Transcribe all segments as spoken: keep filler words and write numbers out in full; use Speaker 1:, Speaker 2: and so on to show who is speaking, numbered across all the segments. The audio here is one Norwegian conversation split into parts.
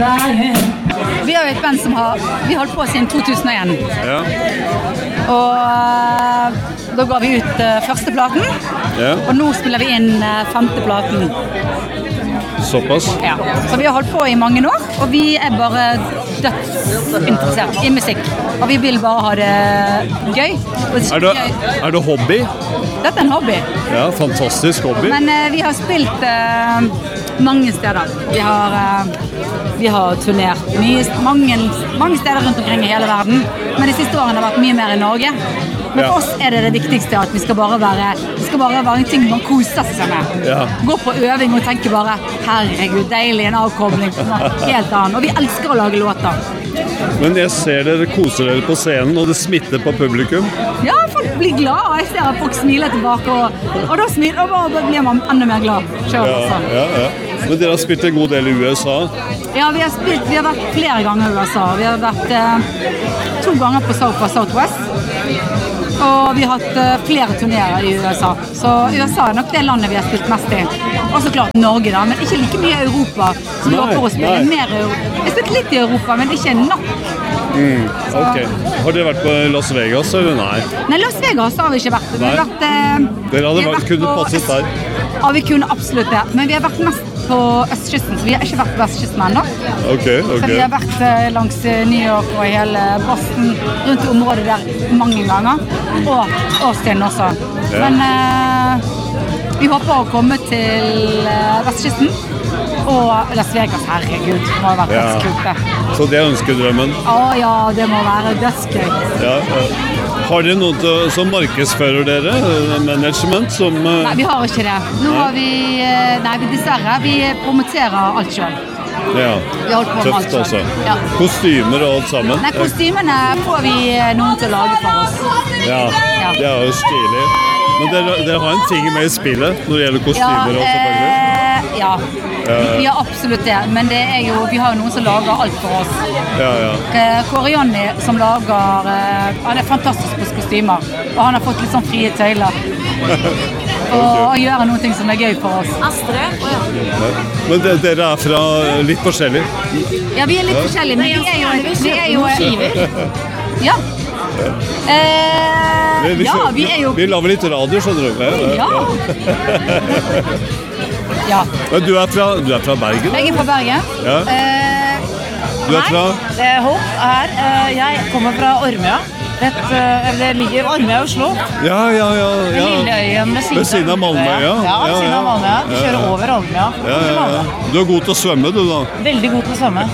Speaker 1: Vi har jo et band som har Vi holdt på siden to tusen og en.
Speaker 2: Ja.
Speaker 1: Og da ga vi ut første platen.
Speaker 2: Ja.
Speaker 1: Og nå spiller vi inn femte platen.
Speaker 2: Såpass?
Speaker 1: Ja. Så vi har holdt på i mange år, og vi er bare dødsinteressert i musikk. Og vi vil bare ha det gøy.
Speaker 2: Er det, er det hobby?
Speaker 1: Dette er en hobby.
Speaker 2: Ja, fantastisk hobby.
Speaker 1: Men uh, vi har spilt uh, mange steder. Vi har, uh, vi har turnert mye, mange, mange steder rundt omkring i hele verden. Men de siste årene har vært mye mer i Norge. Men for oss er det det viktigste at vi skal bare være det skal bare være en ting man koser seg med.
Speaker 2: Ja.
Speaker 1: Gå på øving og tenke bare herregud, deilig, en avkobling helt annen. Og vi elsker å lage låter.
Speaker 2: Men jeg ser dere koser dere på scenen, og det smitter på publikum.
Speaker 1: Ja, folk blir glad, og jeg ser at folk smiler tilbake, og, og da, smiler, og da blir man enda mer glad selv
Speaker 2: ja,
Speaker 1: også.
Speaker 2: Ja, ja. Men dere har spilt en god del i U S A?
Speaker 1: Ja, vi har, spilt, vi har vært flere ganger i U S A. Vi har vært eh, to ganger på South by Southwest. Og vi har hatt uh, flere turnerer i U S A. Så U S A er nok det landet vi har spilt mest i. Og så klart Norge da, men ikke like mye i Europa. Så vi håper å spille
Speaker 2: nei.
Speaker 1: mer i Europa. Jeg har spilt litt i Europa, men ikke nok.
Speaker 2: Mm, ok. Har dere vært på Las Vegas, eller nei?
Speaker 1: Nei, Las Vegas har vi ikke vært. Vi har vært uh,
Speaker 2: dere hadde
Speaker 1: vi har
Speaker 2: vært, kunne
Speaker 1: på,
Speaker 2: passet der.
Speaker 1: Ja, vi kunne absolutt det. Men vi har vært mest på østkysten, så vi har ikke vært på vestkysten ennå.
Speaker 2: Ok, ok.
Speaker 1: Så vi har vært uh, langs New York og hele Boston, rundt i området der mange ganger. Og Austin også. Ja. Men uh, vi håper å komme til uh, vestkysten. Og Las Vegas, herregud, det må ha vært
Speaker 2: ja.
Speaker 1: kult det.
Speaker 2: Så det er ønskedrømmen?
Speaker 1: Å ja, det må være dødsgøy.
Speaker 2: Ja, ja. Har dere noen til, som markedsfører dere? Management som... Uh...
Speaker 1: Nei, vi har ikke det. Nå har vi... Nei, dessverre. Vi promoterer alt selv.
Speaker 2: Ja,
Speaker 1: vi har holdt på med alt
Speaker 2: tøft også.
Speaker 1: Ja.
Speaker 2: Kostymer og alt sammen?
Speaker 1: Nei, kostymene får vi noen til å lage for oss.
Speaker 2: Ja, ja. Det er jo stilig. Men dere, dere har en ting med i spillet når det gjelder kostymer og selvfølgelig?
Speaker 1: Eh, ja, vi, vi har absolutt det. Men det er jo, vi har jo noen som lager alt for oss.
Speaker 2: Ja, ja.
Speaker 1: Korianni som lager, han er fantastisk på kostymer. Og han har fått litt sånn frie tøyler. Og gjøre noen ting som er gøy for oss. Astrid?
Speaker 2: Ja. Men det, dere er fra litt forskjellig?
Speaker 1: Ja, vi er litt ja. forskjellige, men vi er jo... Vi er jo skiver. Ja. Eh,
Speaker 2: vi, vi,
Speaker 1: ja, vi er jo...
Speaker 2: Vi lager litt radio, skjønner du?
Speaker 1: Ja. Ja.
Speaker 2: Men du er fra, du er fra Bergen?
Speaker 1: Jeg er fra Bergen.
Speaker 2: Ja.
Speaker 1: Eh,
Speaker 2: du er fra?
Speaker 3: Nei, det er Håp her. Jeg kommer fra Ormøya. Det, det ligger Ormøya i Oslo.
Speaker 2: Ja, ja, ja. ja.
Speaker 3: Lilleøyen ved
Speaker 2: siden, siden av Malmøya. Ja,
Speaker 3: ja, ved siden av Malmøya. Vi kjører ja, ja. over Ormøya.
Speaker 2: Ja, ja, ja. Du er god til å svømme, du da?
Speaker 3: Veldig god til å svømme.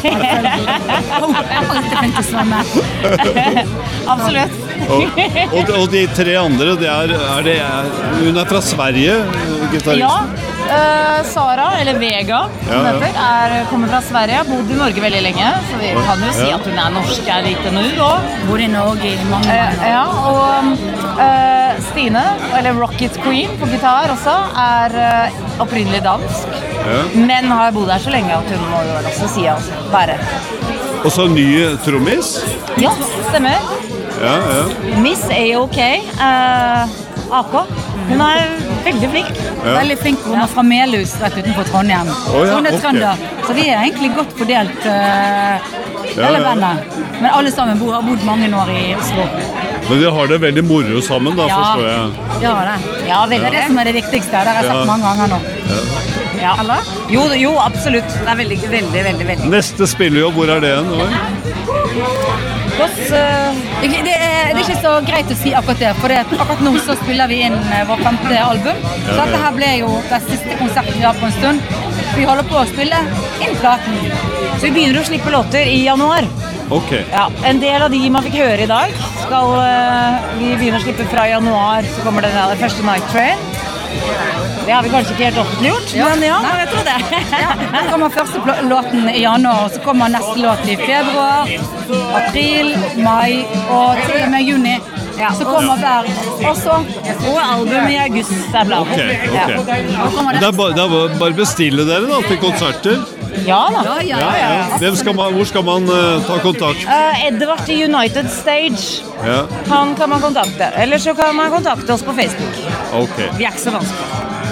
Speaker 1: Alltid flink til å svømme.
Speaker 3: Absolutt.
Speaker 2: og, og, og de tre andre, det er, er det, hun er fra Sverige, gitaristen?
Speaker 3: Ja. Uh, Sara, eller Vega, som
Speaker 2: ja, ja.
Speaker 3: heter, er, kommer fra Sverige, har bodd i Norge veldig lenge, så vi kan jo si ja. at hun er norsk, er litt nå da.
Speaker 1: Bor i Norge i mange
Speaker 3: uh, Ja, og uh, Stine, eller Rocket Queen på gitar også, er uh, opprinnelig dansk, ja. men har bodd her så lenge at hun må jo også si altså, være.
Speaker 2: Og så ny trommis?
Speaker 3: Ja, stemmer.
Speaker 2: Ja, ja.
Speaker 3: Miss A-OK, uh, A K. Hun er veldig flink.
Speaker 1: Ja. Veldig flink. Hun er fra Melhus, rett utenfor Trondheim.
Speaker 2: Oh, ja,
Speaker 1: så hun er
Speaker 2: okay.
Speaker 1: trønder. Så vi er egentlig godt fordelt uh, hele bandet. Ja, ja. Men alle sammen bor, har bodd mange år i Oslo.
Speaker 2: Men dere har det veldig moro sammen, da,
Speaker 1: ja.
Speaker 2: forstår jeg.
Speaker 1: Ja, det. Ja, det er det som er det viktigste. Det har jeg sagt ja. mange ganger nå.
Speaker 2: Ja.
Speaker 3: Ja. Eller? Jo, jo, absolutt. Det er veldig, veldig, veldig, veldig.
Speaker 2: Neste spillejobb, hvor er det igjen?
Speaker 3: Hos, uh...
Speaker 1: det, det, er, det er ikke så greit å si akkurat det, for det, akkurat nå så spiller vi inn vår femte album. Så dette her ble jo den siste konserten vi har på en stund. Vi holder på å spille inn platen.
Speaker 3: Så vi begynner å slippe låter i januar.
Speaker 2: Ok.
Speaker 3: Ja, en del av de man fikk høre i dag skal uh, vi begynne å slippe fra januar, så kommer den der første Night Train. Det har vi kanskje ikke helt offentliggjort,
Speaker 1: ja.
Speaker 3: men ja,
Speaker 1: Nei,
Speaker 3: jeg tror det.
Speaker 1: Ja, så kommer første pl- låten i januar, og så kommer neste låt i februar, april, mai og til og med juni. Ja. Så kommer hver også.
Speaker 3: Og album i august er blant.
Speaker 2: Ok, ok.
Speaker 3: Ja.
Speaker 2: Det er bare, det er bare bestille dere da, til konserter?
Speaker 3: Ja da.
Speaker 1: Ja, ja,
Speaker 2: ja, ja. Hvem skal man, hvor skal man uh, ta kontakt?
Speaker 3: Uh, Edvard i United Stage.
Speaker 2: Ja.
Speaker 3: Han kan man kontakte. Eller så kan man kontakte oss på Facebook.
Speaker 2: Ok.
Speaker 3: Vi er ikke så vanskelig.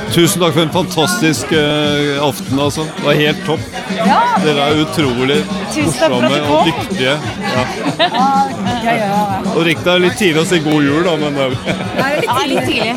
Speaker 2: Tusen takk for en fantastisk uh, aften, altså. Det var helt topp.
Speaker 3: Ja,
Speaker 2: Dere er utrolig morsomme og dyktige. Ja. Og riktig er litt tidlig å si god jul, da, men... Uh,
Speaker 3: ja, litt tidlig.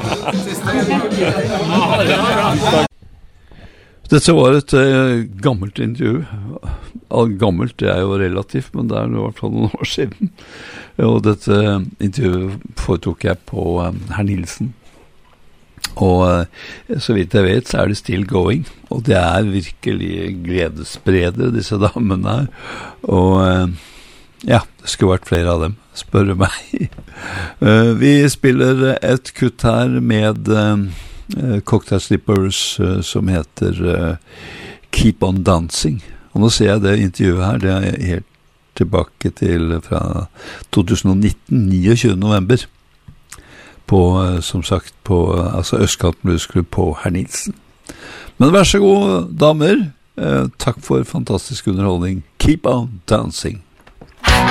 Speaker 4: Dette var et uh, gammelt intervju. Gammelt, det er jo relativt, men det er i hvert fall noen år siden. Og dette intervjuet foretok jeg på um, Herr Nilsen. Og uh, så vidt jeg vet, så er det still going. Og det er virkelig gledesspredere, disse damene her. Og uh, ja, det skulle vært flere av dem, spør du meg. uh, vi spiller et kutt her med... Uh, Uh, Cocktail Slippers uh, som heter uh, Keep on Dancing. Og nå ser jeg det intervjuet her, det er helt tilbake til fra tjueni nitten, niogtyvende november på, uh, som sagt, på uh, altså Østkant Bluesklubb på Herr Nilsen. Men vær så god, damer, uh, takk for fantastisk underholdning. Keep on Dancing.